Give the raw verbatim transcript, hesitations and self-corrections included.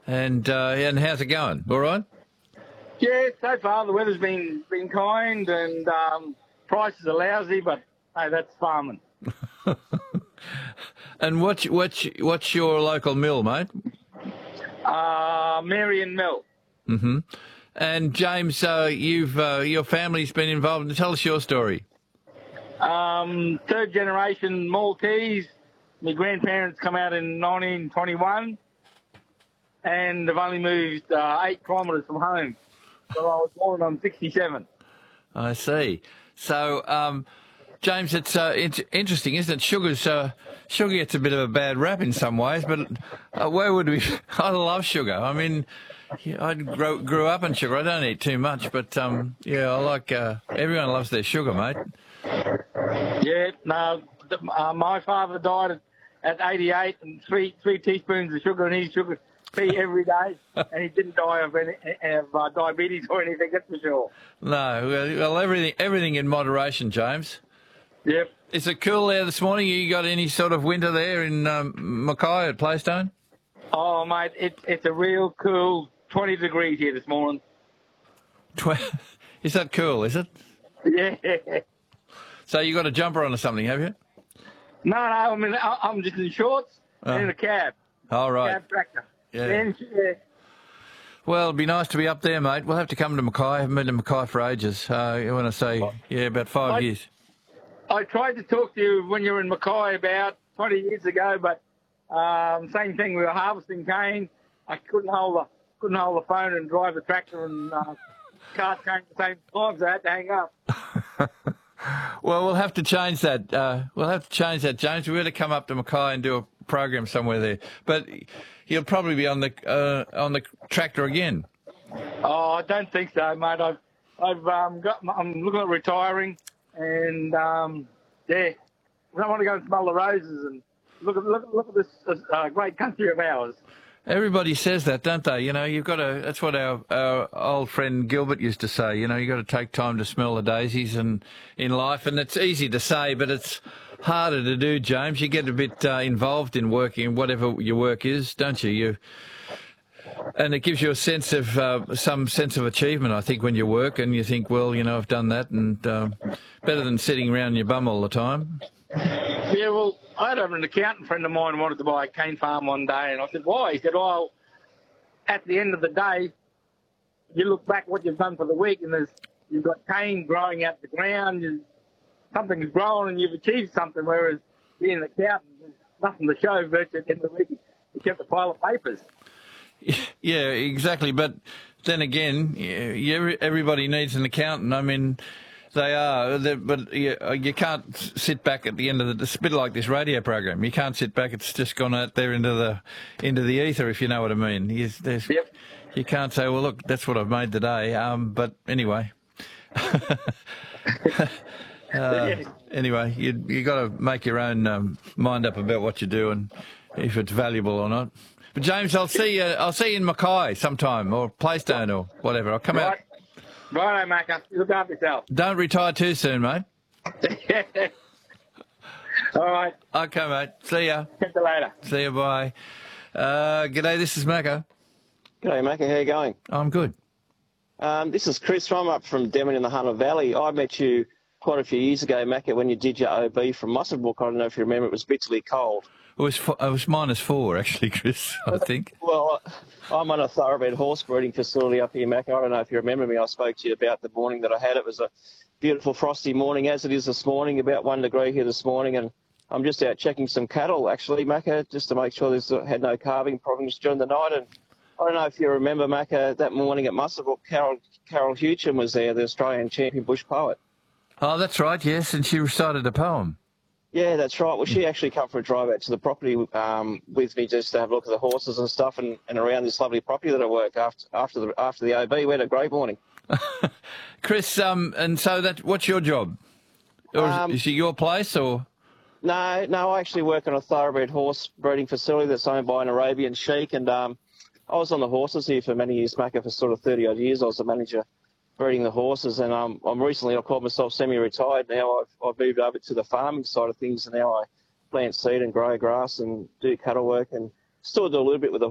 And uh, and how's it going? All right? Yeah, so far the weather's been been kind and um, prices are lousy, but hey, that's farming. And what's what's what's your local mill, mate? Uh, Marion Mill. Mm-hmm. And James, uh, you've uh, your family's been involved. Tell us your story. Um, third generation Maltese. My grandparents come out in nineteen twenty-one, and they've only moved uh, eight kilometres from home. So I was born on sixty-seven. I see. So, um, James, it's uh, it's interesting, isn't it? Sugar's uh, sugar gets a bit of a bad rap in some ways, but uh, where would we? I love sugar. I mean, yeah, I grew, grew up on sugar. I don't eat too much, but um, yeah, I like. Uh, everyone loves their sugar, mate. Yeah, no. Uh, my father died at, at eighty-eight, and three three teaspoons of sugar in his sugar tea every day, and he didn't die of any of uh, diabetes or anything. That's for sure. No, well, everything everything in moderation, James. Yep. Is it cool there this morning? You got any sort of winter there in um, Mackay at Playstone? Oh, mate, it, it's a real cool twenty degrees here this morning. Tw- is that cool, is it? Yeah. So you got a jumper on or something, have you? No, no, I mean, I- I'm just in shorts Oh. and in a cab. All right. Cab tractor. Yeah. And, yeah. Well, it'd be nice to be up there, mate. We'll have to come to Mackay. I haven't been to Mackay for ages. Uh, when I say, yeah, about five I- years. I tried to talk to you when you were in Mackay about twenty years ago, but um, same thing. We were harvesting cane. I couldn't hold the couldn't hold the phone and drive the tractor, and uh, cars came at the same time, so I had to hang up. Well, we'll have to change that. Uh, we'll have to change that, James. We're going to come up to Mackay and do a program somewhere there. But you'll probably be on the uh, on the tractor again. Oh, I don't think so, mate. I've I've um, got. I'm looking at retiring, and um, yeah, I don't want to go and smell the roses and look at look, look at this uh, great country of ours. Everybody says that, don't they? You know, you've got to. That's what our, our old friend Gilbert used to say. You know, you've got to take time to smell the daisies and in life, and it's easy to say, but it's harder to do, James. You get a bit uh, involved in working, whatever your work is, don't you? You, and it gives you a sense of uh, some sense of achievement, I think, when you work, and you think, well, you know, I've done that, and uh, better than sitting around your bum all the time. Yeah, well, I had an accountant friend of mine who wanted to buy a cane farm one day, and I said, why? He said, well, at the end of the day, you look back what you've done for the week, and there's you've got cane growing out the ground, you, something's grown, and you've achieved something, whereas being an accountant, there's nothing to show virtually at the end of the week. You kept a pile of papers. Yeah, exactly. But then again, yeah, everybody needs an accountant. I mean, they are, but you, you can't sit back at the end of the. It's a bit like this radio program. You can't sit back. It's just gone out there into the into the ether, if you know what I mean. You, Yep. you can't say, well, look, that's what I've made today. Um, but anyway. uh, anyway, you you got to make your own um, mind up about what you do and if it's valuable or not. But James, I'll see you. I'll see you in Mackay sometime, or Playstone, or whatever. I'll come Right. out. Righto, Macca. Look after yourself. Don't retire too soon, mate. All right. Okay, mate. See ya. Catch you later. See you. Bye. Uh, g'day. This is Macca. G'day, Macca. How you going? I'm good. Um, this is Chris. I'm up from Devon in the Hunter Valley. I met you quite a few years ago, Macca, when you did your O B from Muswellbrook. I don't know if you remember. It was bitterly cold. It was fo- it was minus four actually, Chris. I think. Well, I'm on a thoroughbred horse breeding facility up here, Macca. I don't know if you remember me. I spoke to you about the morning that I had. It was a beautiful frosty morning, as it is this morning, about one degree here this morning, and I'm just out checking some cattle, actually, Macca, just to make sure there's had no calving problems during the night. And I don't know if you remember, Macca, that morning at Muswellbrook, Carol Carol Hewcham was there, the Australian champion bush poet. Oh, that's right. Yes, and she recited a poem. Yeah, that's right. Well, she actually come for a drive out to the property um, with me just to have a look at the horses and stuff, and, and around this lovely property that I work after after the after the O B. We had a great morning. Chris, um, and so that what's your job? Or is, Um, is it your place or? No, no, I actually work on a thoroughbred horse breeding facility that's owned by an Arabian sheik, and um, I was on the horses here for many years, Macca, for sort of thirty odd years. I was the manager breeding the horses, and um, I'm recently, I called myself semi-retired now. I've, I've moved over to the farming side of things, and now I plant seed and grow grass and do cattle work, and still do a little bit with the